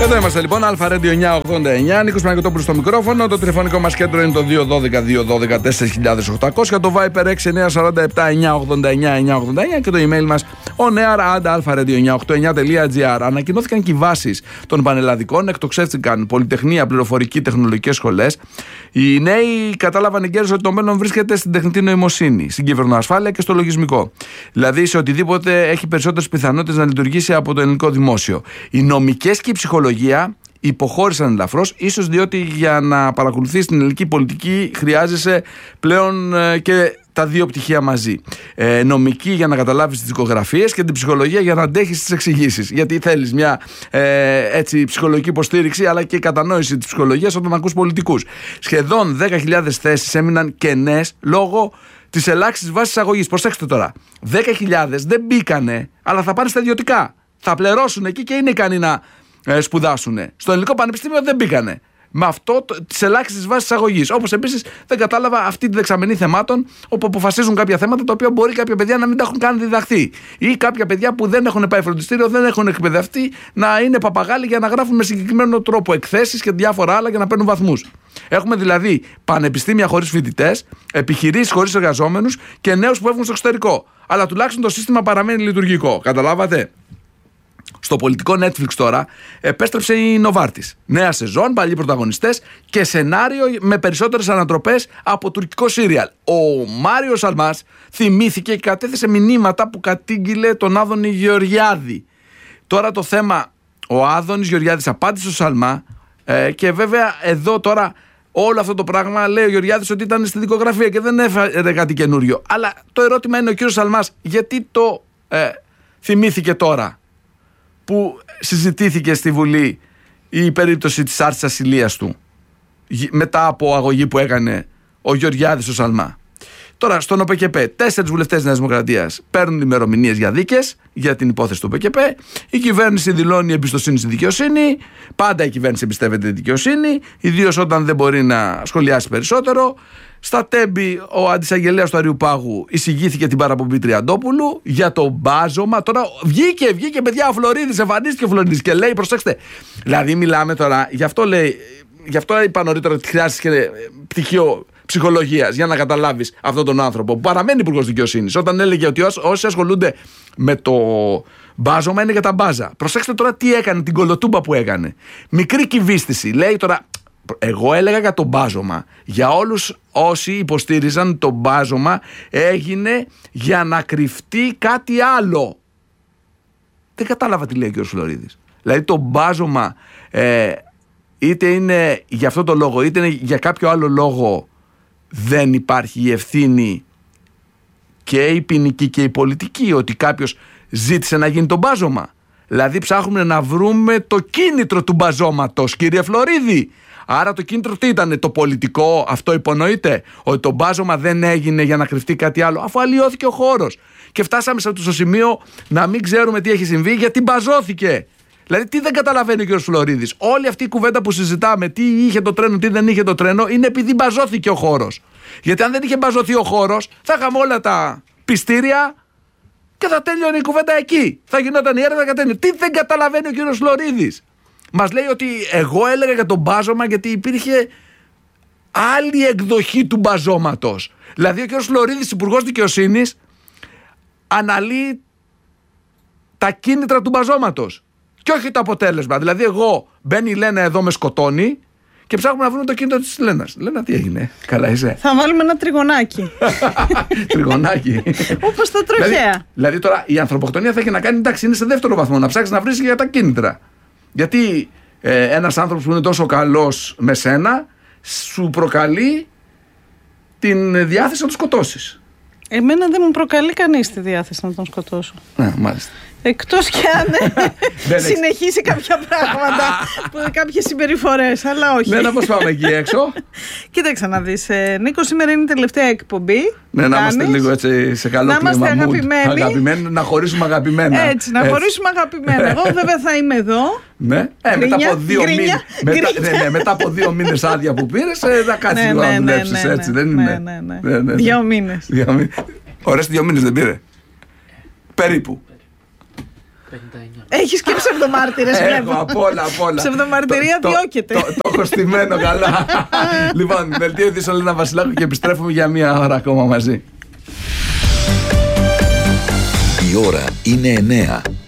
Εδώ είμαστε λοιπόν, Αλφα Radio 989, Νίκος Παναγιωτόπουλος στο μικρόφωνο. Το τηλεφωνικό μας κέντρο είναι το 212-212-4800, το Viper 6947-989-989 και το email μας onear@alfaradio989.gr. Ανακοινώθηκαν και οι βάσεις των πανελλαδικών, εκτοξεύτηκαν πολυτεχνία, πληροφορική, τεχνολογικές σχολές. Οι νέοι κατάλαβαν εγκαίρως ότι το μέλλον βρίσκεται στην τεχνητή νοημοσύνη, στην κυβερνοασφάλεια και στο λογισμικό. Δηλαδή σε οτιδήποτε έχει περισσότερες πιθανότητες να λειτουργήσει από το ελληνικό δημόσιο. Οι νομικές και η ψυχολογία υποχώρησαν ελαφρώς, ίσως διότι για να παρακολουθείς την ελληνική πολιτική χρειάζεσαι πλέον και τα δύο πτυχία μαζί. Νομική για να καταλάβεις τις δικογραφίες και την ψυχολογία για να αντέχεις τις εξηγήσεις. Γιατί θέλεις μια έτσι, ψυχολογική υποστήριξη αλλά και κατανόηση της ψυχολογίας όταν ακούς πολιτικούς. Σχεδόν 10.000 θέσεις έμειναν κενές λόγω της ελάχιστης βάσης αγωγής. Προσέξτε τώρα. 10.000 δεν μπήκανε, αλλά θα πάνε στα ιδιωτικά. Θα πληρώσουν εκεί και είναι ικανοί να σπουδάσουν. Στο ελληνικό πανεπιστήμιο δεν μπήκανε. Με αυτό τις ελάχιστες βάσεις αγωγής. Όπως επίσης δεν κατάλαβα αυτή τη δεξαμενή θεμάτων, όπου αποφασίζουν κάποια θέματα τα οποία μπορεί κάποια παιδιά να μην τα έχουν καν διδαχθεί. Ή κάποια παιδιά που δεν έχουν πάει φροντιστήριο, δεν έχουν εκπαιδευτεί να είναι παπαγάλοι για να γράφουν με συγκεκριμένο τρόπο εκθέσεις και διάφορα άλλα για να παίρνουν βαθμούς. Έχουμε δηλαδή πανεπιστήμια χωρίς φοιτητές, επιχειρήσεις χωρίς εργαζόμενους και νέους που φεύγουν στο εξωτερικό. Αλλά τουλάχιστον το σύστημα παραμένει λειτουργικό. Καταλάβατε. Στο πολιτικό Netflix τώρα επέστρεψε η Νοβάρτης. Νέα σεζόν, παλιοί πρωταγωνιστές και σενάριο με περισσότερες ανατροπές από τουρκικό σύριαλ. Ο Μάριος Αλμάς θυμήθηκε και κατέθεσε μηνύματα που κατήγγειλε τον Άδωνη Γεωργιάδη. Τώρα το θέμα, ο Άδωνης Γεωργιάδης απάντησε στο Σαλμά και βέβαια εδώ τώρα όλο αυτό το πράγμα λέει ο Γεωργιάδης ότι ήταν στη δικογραφία και δεν έφερε κάτι καινούριο. Αλλά το ερώτημα είναι ο κύριος Αλμάς γιατί το θυμήθηκε τώρα που συζητήθηκε στη Βουλή η περίπτωση της άρσης ασυλίας του μετά από αγωγή που έκανε ο Γεωργιάδης στο Σαλμά. Τώρα στον ΟΠΚΠ 4 βουλευτές Νέας Δημοκρατίας παίρνουν ημερομηνίες για δίκες για την υπόθεση του ΟΠΚΠ. Η κυβέρνηση δηλώνει εμπιστοσύνη στη δικαιοσύνη. Πάντα η κυβέρνηση εμπιστεύεται τη δικαιοσύνη, ιδίως όταν δεν μπορεί να σχολιάσει περισσότερο. Στα Τέμπη, ο αντισαγγελέας του Αριουπάγου εισηγήθηκε την παραπομπή Τριαντόπουλου για το μπάζωμα. Τώρα βγήκε παιδιά ο Φλωρίδης, εμφανίστηκε ο Φλωρίδης και λέει, προσέξτε, δηλαδή μιλάμε τώρα, γι' αυτό είπα νωρίτερα ότι χρειάζεται και πτυχίο ψυχολογίας για να καταλάβεις αυτόν τον άνθρωπο που παραμένει υπουργός δικαιοσύνης. Όταν έλεγε ότι όσοι ασχολούνται με το μπάζωμα είναι για τα μπάζα. Προσέξτε τώρα τι έκανε, την κολοτούμπα που έκανε. Μικρή κυβίστηση. Λέει τώρα, εγώ έλεγα για το μπάζωμα. Για όλους όσοι υποστήριζαν το μπάζωμα έγινε για να κρυφτεί κάτι άλλο. Δεν κατάλαβα τι λέει ο κ. Φλωρίδης. Δηλαδή το μπάζωμα είτε είναι για αυτό το λόγο είτε είναι για κάποιο άλλο λόγο, δεν υπάρχει η ευθύνη και η ποινική και η πολιτική ότι κάποιος ζήτησε να γίνει το μπάζωμα. Δηλαδή ψάχνουμε να βρούμε το κίνητρο του μπαζώματος, κύριε Φλωρίδη. Άρα το κίνητρο τι ήταν, το πολιτικό, αυτό υπονοείται, ότι το μπάζωμα δεν έγινε για να κρυφτεί κάτι άλλο, αφού αλλοιώθηκε ο χώρος. Και φτάσαμε στο σημείο να μην ξέρουμε τι έχει συμβεί γιατί μπαζώθηκε. Δηλαδή, τι δεν καταλαβαίνει ο κ. Φλωρίδης. Όλη αυτή η κουβέντα που συζητάμε, τι είχε το τρένο, τι δεν είχε το τρένο, είναι επειδή μπαζώθηκε ο χώρος. Γιατί αν δεν είχε μπαζωθεί ο χώρος, θα είχαμε όλα τα πιστήρια και θα τέλειωνε η κουβέντα εκεί. Θα γινόταν η έρευνα κατέλειωνε. Τι δεν καταλαβαίνει ο κ. Φλωρίδης. Μας λέει ότι εγώ έλεγα για τον μπάζωμα γιατί υπήρχε άλλη εκδοχή του μπαζώματος. Δηλαδή, ο κ. Φλωρίδης, υπουργός δικαιοσύνης, αναλύει τα κίνητρα του μπαζώματος. Και όχι το αποτέλεσμα. Δηλαδή, εγώ μπαίνει η Λένα εδώ με σκοτώνει και ψάχνουμε να βρούμε το κίνητρο της Λένας. Λένα, τι έγινε, καλά είσαι? Θα βάλουμε ένα τριγωνάκι. Τριγωνάκι. Όπως τα τροχαία. Δηλαδή, τώρα η ανθρωποκτονία θα έχει να κάνει, εντάξει, είναι σε δεύτερο βαθμό, να ψάξει να βρει για τα κίνητρα. Γιατί ένας άνθρωπος που είναι τόσο καλός με σένα σου προκαλεί την διάθεση να τον σκοτώσεις. Εμένα δεν μου προκαλεί κανείς τη διάθεση να τον σκοτώσω. Μάλιστα. Εκτός και αν συνεχίσει κάποια πράγματα, κάποιες συμπεριφορές, αλλά όχι. Ναι, να πώς πάμε εκεί έξω. Κοίταξε να δεις, Νίκο, σήμερα είναι η τελευταία εκπομπή. Ναι, να είμαστε λίγο έτσι σε καλό κλίμα. Να είμαστε αγαπημένοι. Να χωρίσουμε αγαπημένα. Έτσι, να χωρίσουμε αγαπημένα. Εγώ βέβαια θα είμαι εδώ. Ναι, μετά από 2 μήνες. Μετά από 2 μήνες άδεια που πήρες, θα κάτσεις λίγο να δουλέψεις, έτσι, δεν είναι? Ναι. 2 μήνες. Ωραίες 2 μήνες δεν πήρε? Περίπου. Έχεις και ψευδομάρτυρες, Έχω απ' όλα. Ψευδομαρτυρία διώκεται. Το έχω στημένο καλά. Λοιπόν, δελτίο ειδήσεων Λένα Βασιλάκου και επιστρέφουμε για μία ώρα ακόμα μαζί. Η ώρα είναι 9.